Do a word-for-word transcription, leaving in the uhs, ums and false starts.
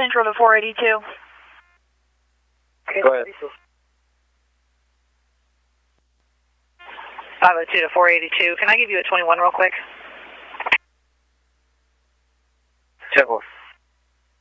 Central to four eighty-two. Go ahead. five oh two to four eighty-two. Can I give you a twenty-one real quick? ten four.